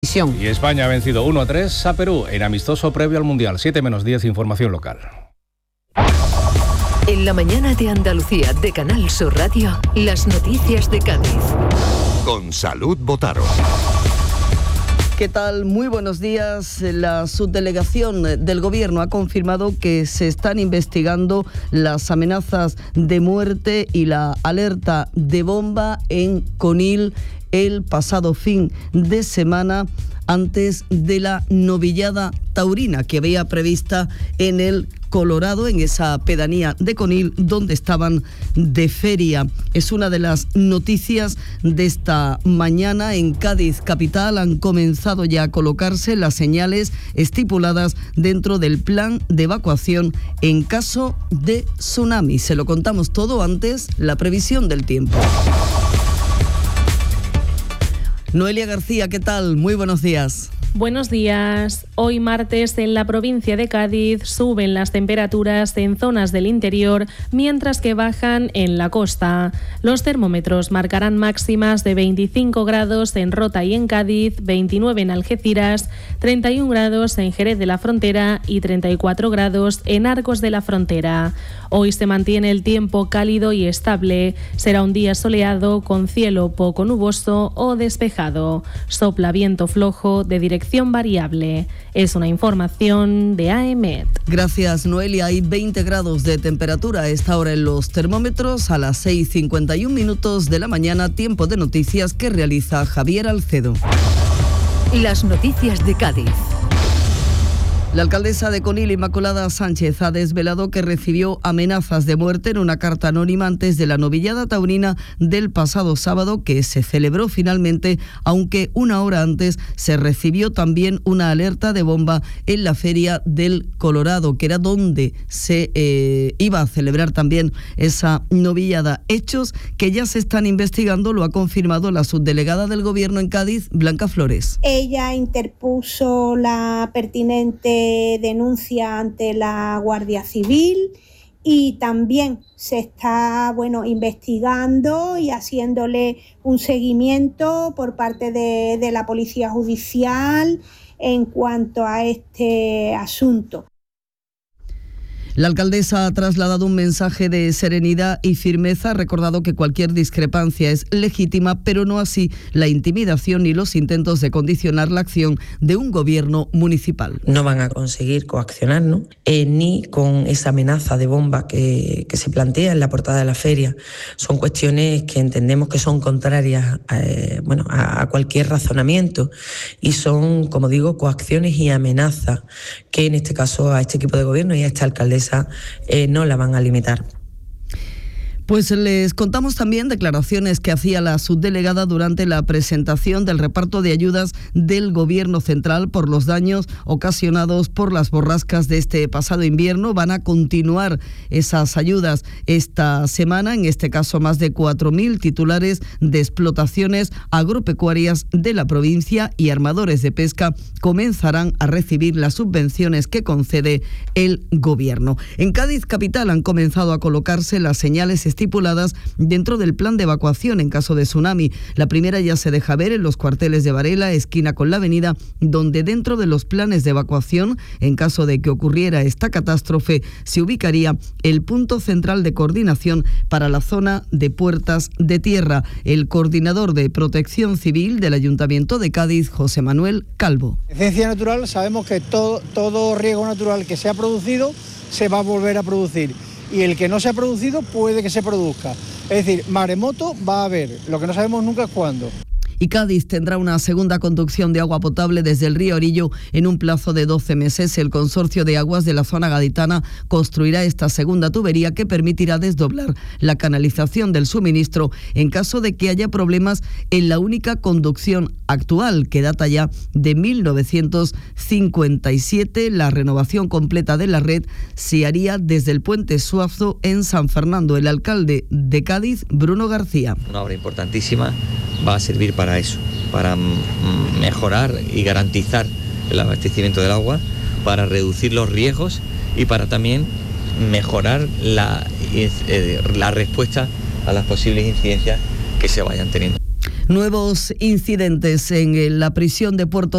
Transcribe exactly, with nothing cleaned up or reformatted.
Y España ha vencido uno a tres a Perú en amistoso previo al Mundial. siete menos diez, información local. En la mañana de Andalucía de Canal Sur Radio, las noticias de Cádiz. Con Salud Botaro. ¿Qué tal? Muy buenos días. La subdelegación del Gobierno ha confirmado que se están investigando las amenazas de muerte y la alerta de bomba en Conil el pasado fin de semana antes de la novillada taurina que había prevista en el Colorado, en esa pedanía de Conil donde estaban de feria. Es una de las noticias de esta mañana. En Cádiz capital han comenzado ya a colocarse las señales estipuladas dentro del plan de evacuación en caso de tsunami. Se lo contamos todo antes, la previsión del tiempo. Noelia García, ¿qué tal? Muy buenos días. Buenos días. Hoy martes en la provincia de Cádiz suben las temperaturas en zonas del interior, mientras que bajan en la costa. Los termómetros marcarán máximas de veinticinco grados en Rota y en Cádiz, veintinueve en Algeciras, treinta y un grados en Jerez de la Frontera y treinta y cuatro grados en Arcos de la Frontera. Hoy se mantiene el tiempo cálido y estable. Será un día soleado con cielo poco nuboso o despejado. Sopla viento flojo de dirección variable. Es una información de A E M E T. Gracias, Noelia. Hay veinte grados de temperatura a esta hora en los termómetros. A las seis y cincuenta y un minutos de la mañana, tiempo de noticias que realiza Javier Alcedo. Las noticias de Cádiz. La alcaldesa de Conil, Inmaculada Sánchez, ha desvelado que recibió amenazas de muerte en una carta anónima antes de la novillada taurina del pasado sábado, que se celebró finalmente, aunque una hora antes se recibió también una alerta de bomba en la Feria del Colorado, que era donde se eh, iba a celebrar también esa novillada. Hechos que ya se están investigando, lo ha confirmado la subdelegada del Gobierno en Cádiz, Blanca Flores. Ella interpuso la pertinente denuncia ante la Guardia Civil y también se está, bueno, investigando y haciéndole un seguimiento por parte de, de la Policía Judicial en cuanto a este asunto. La alcaldesa ha trasladado un mensaje de serenidad y firmeza, ha recordado que cualquier discrepancia es legítima, pero no así la intimidación ni los intentos de condicionar la acción de un gobierno municipal. No van a conseguir coaccionarnos, eh, ni con esa amenaza de bomba que, que se plantea en la portada de la feria. Son cuestiones que entendemos que son contrarias eh, bueno, a, a cualquier razonamiento y son, como digo, coacciones y amenazas que en este caso a este equipo de gobierno y a esta alcaldesa Eh, no la van a limitar. Pues les contamos también declaraciones que hacía la subdelegada durante la presentación del reparto de ayudas del Gobierno central por los daños ocasionados por las borrascas de este pasado invierno. Van a continuar esas ayudas esta semana, en este caso más de cuatro mil titulares de explotaciones agropecuarias de la provincia y armadores de pesca comenzarán a recibir las subvenciones que concede el Gobierno. En Cádiz capital han comenzado a colocarse las señales estipuladas dentro del plan de evacuación en caso de tsunami. La primera ya se deja ver en los cuarteles de Varela, esquina con la avenida, donde dentro de los planes de evacuación, en caso de que ocurriera esta catástrofe, se ubicaría el punto central de coordinación para la zona de Puertas de Tierra. El coordinador de Protección Civil del Ayuntamiento de Cádiz, José Manuel Calvo. En ciencia natural sabemos que todo, todo riego natural que se ha producido se va a volver a producir. Y el que no se ha producido puede que se produzca. Es decir, maremoto va a haber, lo que no sabemos nunca es cuándo. Y Cádiz tendrá una segunda conducción de agua potable desde el río Orillo en un plazo de doce meses. El Consorcio de Aguas de la Zona Gaditana construirá esta segunda tubería que permitirá desdoblar la canalización del suministro en caso de que haya problemas en la única conducción actual, que data ya de mil novecientos cincuenta y siete. La renovación completa de la red se haría desde el Puente Suazo en San Fernando. El alcalde de Cádiz, Bruno García. Una obra importantísima, va a servir para eso, para mejorar y garantizar el abastecimiento del agua, para reducir los riesgos y para también mejorar la, eh, la respuesta a las posibles incidencias que se vayan teniendo. Nuevos incidentes en la prisión de Puerto